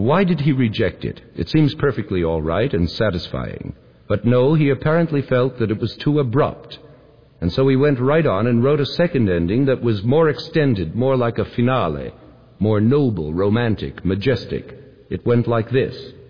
Why did he reject it? It seems perfectly all right and satisfying. But no, he apparently felt that it was too abrupt. And so he went right on and wrote a second ending that was more extended, more like a finale, more noble, romantic, majestic. It went like this.